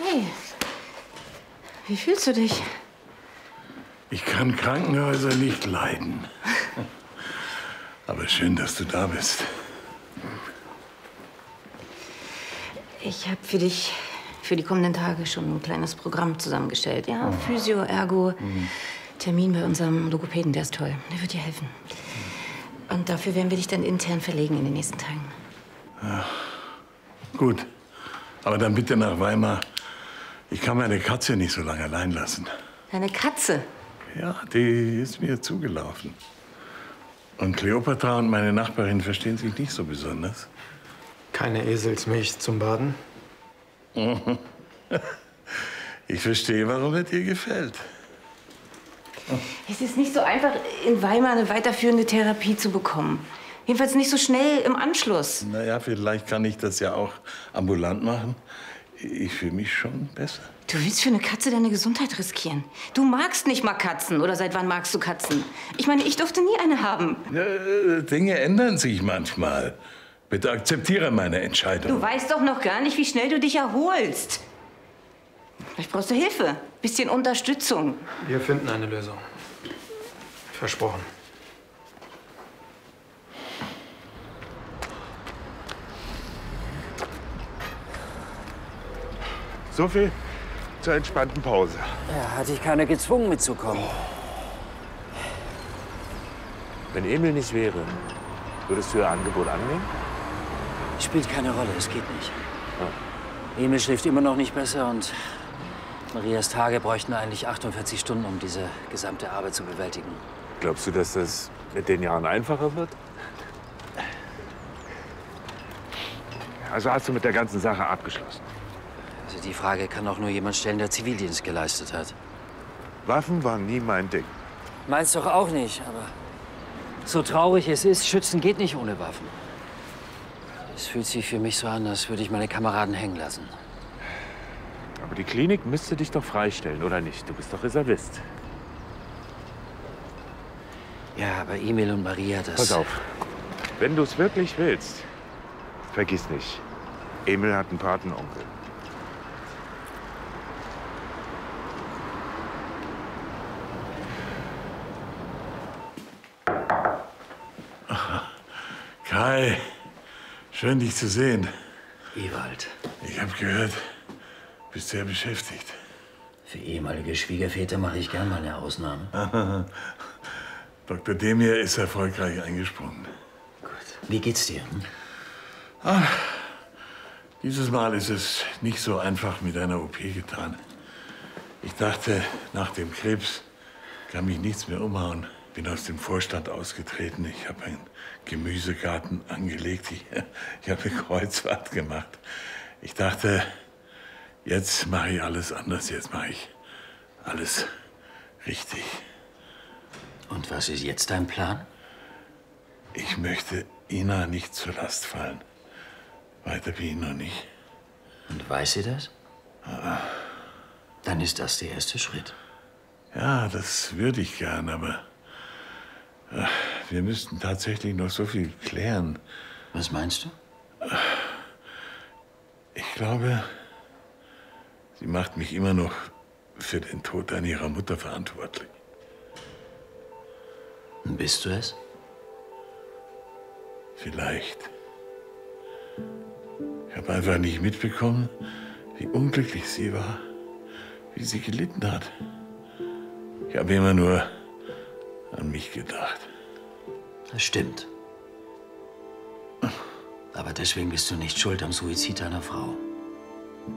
Hey, wie fühlst du dich? Ich kann Krankenhäuser nicht leiden. Aber schön, dass du da bist. Ich habe für dich für die kommenden Tage schon ein kleines Programm zusammengestellt. Ja, Physio, Ergo, Termin bei unserem Logopäden, der ist toll. Der wird dir helfen. Und dafür werden wir dich dann intern verlegen in den nächsten Tagen. Ja, gut. Aber dann bitte nach Weimar. Ich kann meine Katze nicht so lange allein lassen. Deine Katze? Ja, die ist mir zugelaufen. Und Kleopatra und meine Nachbarin verstehen sich nicht so besonders. Keine Eselsmilch zum Baden? Ich verstehe, warum er dir gefällt. Es ist nicht so einfach, in Weimar eine weiterführende Therapie zu bekommen. Jedenfalls nicht so schnell im Anschluss. Naja, vielleicht kann ich das ja auch ambulant machen. Ich fühle mich schon besser. Du willst für eine Katze deine Gesundheit riskieren. Du magst nicht mal Katzen. Oder seit wann magst du Katzen? Ich meine, ich durfte nie eine haben. Ja, Dinge ändern sich manchmal. Bitte akzeptiere meine Entscheidung. Du weißt doch noch gar nicht, wie schnell du dich erholst. Vielleicht brauchst du Hilfe. Bisschen Unterstützung. Wir finden eine Lösung. Versprochen. So viel zur entspannten Pause. Ja, hatte ich keiner gezwungen mitzukommen. Wenn Emil nicht wäre, würdest du Ihr Angebot annehmen? Spielt keine Rolle, es geht nicht. Emil schläft immer noch nicht besser und Marias Tage bräuchten eigentlich 48 Stunden, um diese gesamte Arbeit zu bewältigen. Glaubst du, dass das mit den Jahren einfacher wird? Also hast du mit der ganzen Sache abgeschlossen? Also die Frage kann auch nur jemand stellen, der Zivildienst geleistet hat. Waffen waren nie mein Ding. Meins doch auch nicht, aber so traurig es ist, Schützen geht nicht ohne Waffen. Es fühlt sich für mich so an, als würde ich meine Kameraden hängen lassen. Aber die Klinik müsste dich doch freistellen, oder nicht? Du bist doch Reservist. Ja, aber Emil und Maria, das... Pass auf, wenn du es wirklich willst, vergiss nicht, Emil hat einen Patenonkel. Kai, schön, dich zu sehen. Ewald. Ich habe gehört, du bist sehr beschäftigt. Für ehemalige Schwiegerväter mache ich gern mal eine Ausnahme. Dr. Demir ist erfolgreich eingesprungen. Gut. Wie geht's dir? Dieses Mal ist es nicht so einfach mit einer OP getan. Ich dachte, nach dem Krebs kann mich nichts mehr umhauen. Bin aus dem Vorstand ausgetreten. Ich habe einen Gemüsegarten angelegt. Ich habe eine Kreuzfahrt gemacht. Ich dachte, jetzt mache ich alles anders. Jetzt mache ich alles richtig. Und was ist jetzt dein Plan? Ich möchte Ina nicht zur Last fallen. Weiter bin ich noch nicht. Und weiß sie das? Dann ist das der erste Schritt. Ja, das würde ich gern, aber wir müssten tatsächlich noch so viel klären. Was meinst du? Ich glaube, sie macht mich immer noch für den Tod an ihrer Mutter verantwortlich. Bist du es? Vielleicht. Ich habe einfach nicht mitbekommen, wie unglücklich sie war, wie sie gelitten hat. Ich habe immer nur an mich gedacht. Das stimmt. Aber deswegen bist du nicht schuld am Suizid deiner Frau.